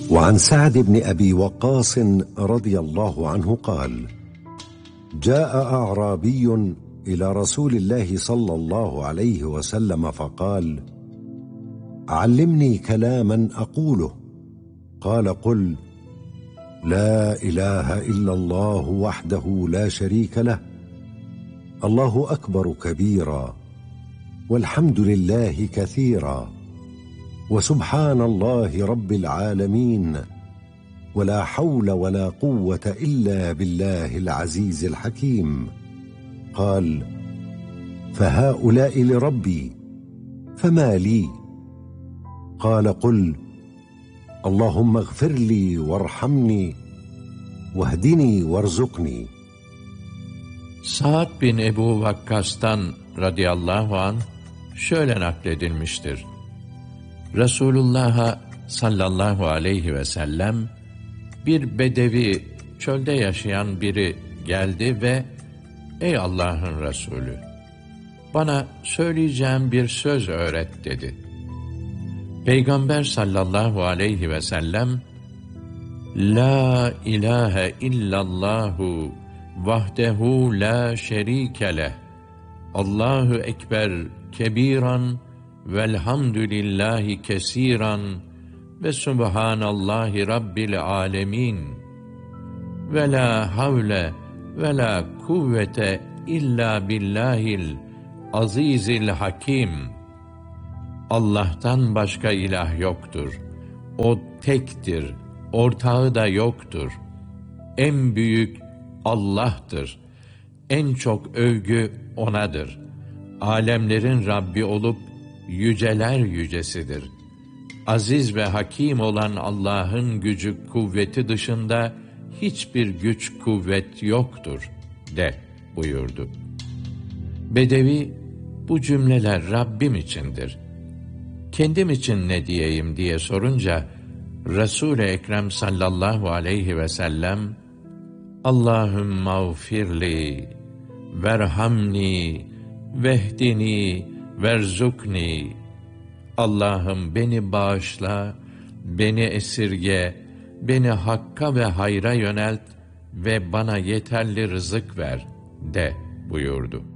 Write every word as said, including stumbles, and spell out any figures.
وعن سعد بن أبي وقاص رضي الله عنه قال: جاء أعرابي إلى رسول الله صلى الله عليه وسلم فقال: علمني كلاما أقوله. قال: قل: لا إله إلا الله وحده لا شريك له، الله أكبر كبيرا، والحمد لله كثيرا، وسبحان الله رب العالمين، ولا حول ولا قوة إلا بالله العزيز الحكيم. قال: فهؤلاء لربي، فما لي؟ قال: قل: اللهم اغفر لي وارحمني واهدني وارزقني. Sa'd bin Ebu Vakkas'tan radıyallahu anh şöyle nakledilmiştir. Resulullah'a sallallahu aleyhi ve sellem bir bedevi, çölde yaşayan biri geldi ve "Ey Allah'ın Resulü, bana söyleyeceğim bir söz öğret" dedi. Peygamber sallallahu aleyhi ve sellem "La ilahe illallahu vahdehu la şerike leh, Allahu ekber kebiran, velhamdülillahi kesiran, ve subhanallahi rabbil alemin, ve la havle ve la kuvvete illa billahil azizil hakim." Allah'tan başka ilah yoktur. O tektir, ortağı da yoktur. En büyük Allah'tır. En çok övgü O'nadır. Alemlerin Rabbi olup yüceler yücesidir. Aziz ve hakim olan Allah'ın gücü kuvveti dışında hiçbir güç kuvvet yoktur de buyurdu. Bedevi, bu cümleler Rabbim içindir, kendim için ne diyeyim diye sorunca Resul-i Ekrem sallallahu aleyhi ve sellem Allahümme gfirli verhamni vehdini verzukni, Allah'ım beni bağışla, beni esirge, beni hakka ve hayra yönelt ve bana yeterli rızık ver de buyurdu.